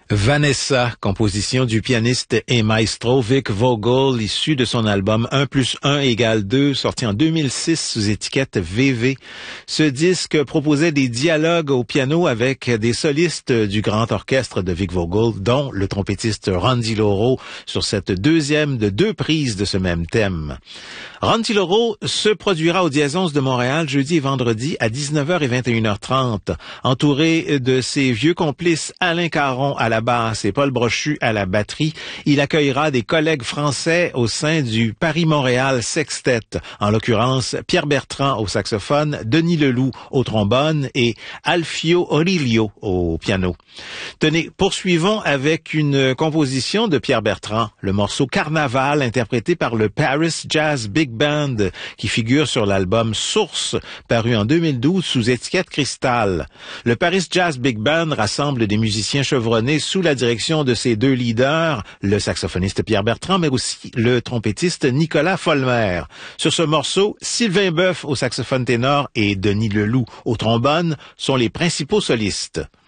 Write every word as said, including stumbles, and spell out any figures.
Vanessa, composition du pianiste et maestro Vic Vogel, issu de son album un plus un égale deux, sorti en deux mille six sous étiquette V V. Ce disque proposait des dialogues au piano avec des solistes du grand orchestre de Vic Vogel, dont le trompettiste Randy Loro, sur cette deuxième de deux prises de ce même thème. Randy Loro se produira au Diazonce de Montréal jeudi et vendredi à dix-neuf heures et vingt et une heures trente, entouré de ses vieux complices Alain Caron à la basse et Paul Brochu à la batterie. Il accueillera des collègues français au sein du Paris-Montréal Sextet, en l'occurrence Pierre Bertrand au saxophone, Denis Leloup au trombone et Alfio Orilio au piano. Tenez, poursuivons avec une composition de Pierre Bertrand, le morceau Carnaval interprété par le Paris Jazz Big Band qui figure sur l'album Source paru en deux mille douze sous étiquette Cristal. Le Paris Jazz Big Band rassemble des musiciens chevronnés sous la direction de ses deux leaders, le saxophoniste Pierre Bertrand, mais aussi le trompettiste Nicolas Folmer. Sur ce morceau, Sylvain Boeuf au saxophone ténor et Denis Leloup au trombone sont les principaux solistes.